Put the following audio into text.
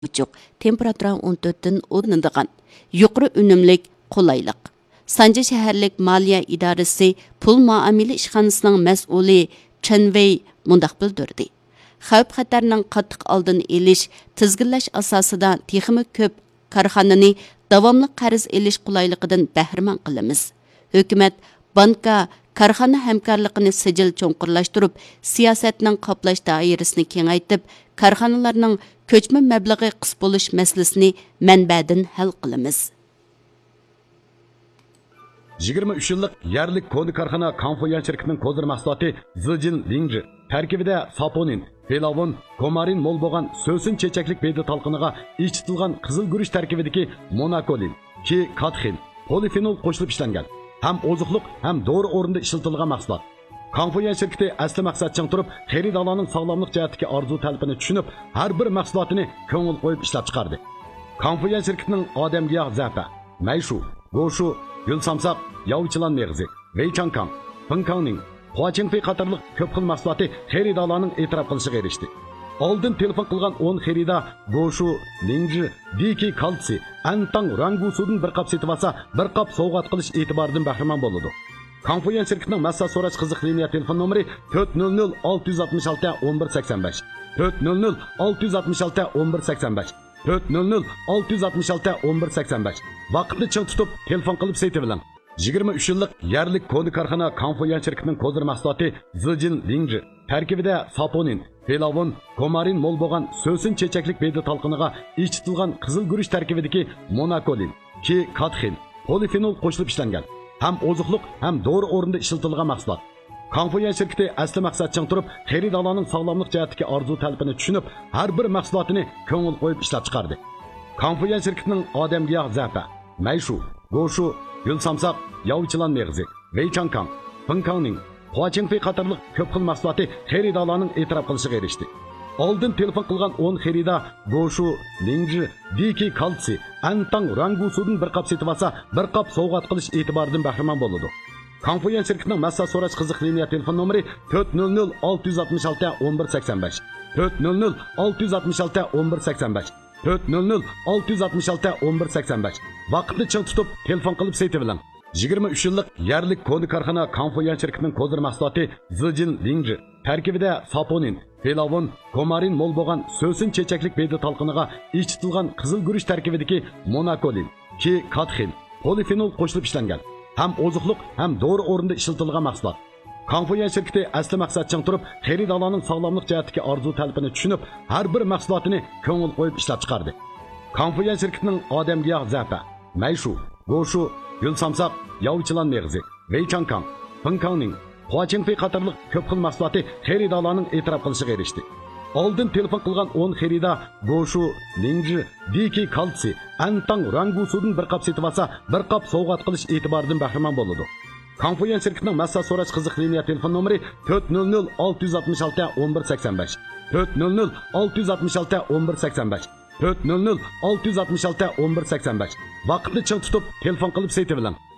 buçuq, temperatura 14-dan o'rnadigan, yuqori unumlik, qulaylik. Sanca shaharlik maliya idorasi pul muomala ishxonasining mas'uli Chen Wei mundaq bildirdi. Xavf-xatarning qattiq oldini olish, tizginlash asosida texmi ko'p korxonani davomli qarz olish qulayligidan bahramand qilamiz. Hukumat banka korxona hamkorligini sijil cho'nqurlashtirib, siyosatning qoplash doirasini kengaytib, korxonalarning ko'chma mablag'i qis bo'lish masalasini manbadan hal qilamiz. 23 yıllık yerlik koni karxana Kanfoyan şirketining kozir mahsuloti Zijin Lingji tarkibida saponin, felavon, komarin mol bo'lgan so'sin chechaklik bedi talqiniga ichitilgan qizil guruch tarkibidagi monakolin, ki katxin, polifenol qo'shilib ishlangan. Ham oziqliq, ham dori o'rinda ishlatilgan mahsulot. Kanfoyan şirketi asli maqsadchan turib, xaridorlarning sog'lomlik jihatdagi orzu talabini tushunib, har bir mahsulotini ko'ngil qo'yib ishlab chiqardi. Kanfoyan şirketining odamgiyoh zafa, mayshu, go'shu, gül samsaq, yavchilan meg'zi, veychankam, pinkangning, huachingfei qatorliq ko'p xil mahsuloti xaridorlarning e'tirof qilishiga erishdi. Oldin telefon qilgan 10 xaridor go'shu, lingji, diki kaltsi, antang rangusudan bir qop setib olsa, bir qop sovg'at qilish e'tiboridan bahramand bo'ladi. Kanfoyan şirketining massal so'rash qiziq liniya telefon nomeri 400 666 1185. 400 666 1185. 400 666 1185. Vaqtni ching tutib telefon qilib seytivilang. 23 yıllık yerlik koni karxana Kanfoyan şirketining kozir mahsuloti Zijin Lingji tarkibida saponin, felavon, komarin mol bo'lgan so'sin chechaklik bedi talqiniga ichitilgan qizil guruch tarkibidagi monakolin, ki katxin, polifenol qo'shilib ishlangan. Ham oziqliq, ham dori o'rinda ishlatilgan mahsulot. Kanfoyan şirketi asli maqsadchan turib, xaridorlarning sog'lomlik jihatdagi orzu talabini tushunib, har bir mahsulotini ko'ngil qo'yib ishlab chiqardi. Kanfoyan şirketining odamgiyoh zafa, mayshu, go'shu, gül samsaq, yavchilan meg'zi, veychankam, pinkangning, huachingfei qatorliq ko'p xil mahsuloti xaridorlarning e'tirof qilishiga erishdi. Oldin telefon qilgan 10 xaridor go'shu, lingji, diki kaltsi, antang rangusudan bir qop setib olsa, bir qop sovg'at qilish e'tiboridan bahramand bo'ladi. Kanfoyan şirketining massal so'rash qiziq liniya telefon nomeri 400 666 1185. 400 666 1185. 400 666 1185. Vaqtni ching tutib telefon qilib seytivilang. 23 yıllık yerlik koni karxana Kanfoyan şirketining kozir mahsuloti Zijin Lingji tarkibida saponin, felavon, komarin mol bo'lgan so'sin chechaklik bedi talqiniga ichitilgan qizil guruch tarkibidagi monakolin, ki katxin, polifenol qo'shilib ishlangan. Ham oziqliq, ham dori o'rinda ishlatilgan mahsulot. Kanfoyan şirketi asli maqsadchan turib, xaridorlarning sog'lomlik jihatdagi orzu talabini tushunib, har bir mahsulotini ko'ngil qo'yib ishlab chiqardi. Kanfoyan şirketining odamgiyoh zafa, mayshu, go'shu, gül samsaq, yavchilan meg'zi, veychankam, pinkangning, huachingfei qatorliq ko'p xil mahsuloti xaridorlarning e'tirof qilishiga erishdi. Oldin telefon qilgan 10 xaridor go'shu, lingji, diki kaltsi, antang rangusudan bir qop setib olsa, bir qop sovg'at qilish e'tiboridan bahramand bo'ladi. Kanfoyan şirketining massal so'rash qiziq liniya telefon nomeri 400 666 1185. 400 666 1185. 400 666 1185. Vaqtni ching tutib telefon qilib seytivilang.